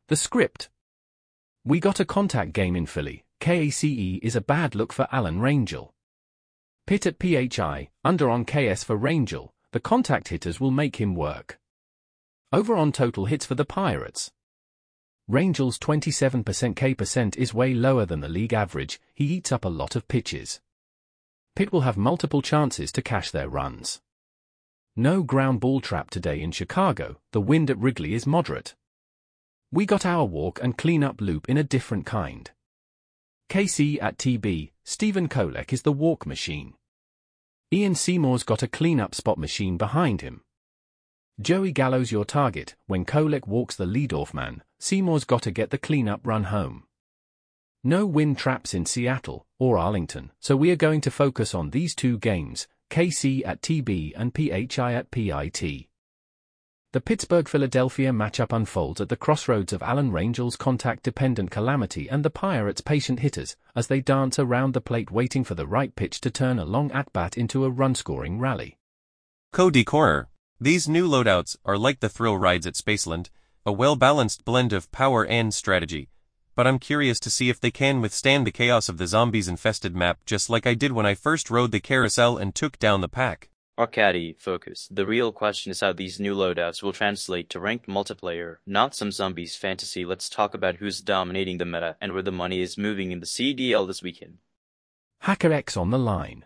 The script. We got a contact game in Philly. KACE is a bad look for Alan Rangel. Pitt at PHI, under on KS for Rangel. The contact hitters will make him work. Over on total hits for the Pirates. Rangel's 27% K percent is way lower than the league average. He eats up a lot of pitches. Pitt will have multiple chances to cash their runs. No ground ball trap today in Chicago. The wind at Wrigley is moderate. We got our walk and cleanup loop in a different kind. KC at TB, Stephen Kolek is the walk machine. Ian Seymour's got a cleanup spot machine behind him. Joey Gallo's your target. When Kolek walks the leadoff man, Seymour's got to get the cleanup run home. No wind traps in Seattle or Arlington, so we are going to focus on these two games, KC at TB and PHI at PIT. The Pittsburgh-Philadelphia matchup unfolds at the crossroads of Alan Rangel's contact-dependent calamity and the Pirates' patient hitters, as they dance around the plate waiting for the right pitch to turn a long at-bat into a run-scoring rally. Cody Corner. These new loadouts are like the thrill rides at Spaceland, a well-balanced blend of power and strategy, but I'm curious to see if they can withstand the chaos of the zombies-infested map just like I did when I first rode the carousel and took down the pack. Arcady, focus. The real question is how these new loadouts will translate to ranked multiplayer, not some zombies fantasy. Let's talk about who's dominating the meta and where the money is moving in the CDL this weekend. Hacker X on the line.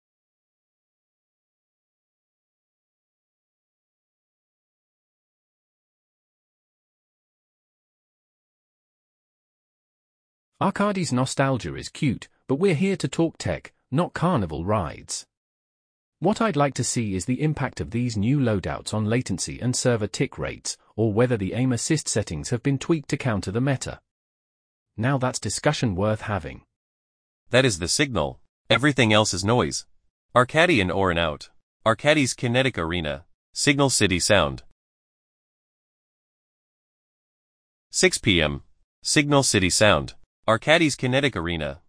Arcady's nostalgia is cute, but we're here to talk tech, not carnival rides. What I'd like to see is the impact of these new loadouts on latency and server tick rates, or whether the aim assist settings have been tweaked to counter the meta. Now that's discussion worth having. That is the signal. Everything else is noise. Arcady in or and out. Arcady's Kinetic Arena. Signal City Sound. 6 p.m. Signal City Sound. Arcady's Kinetic Arena.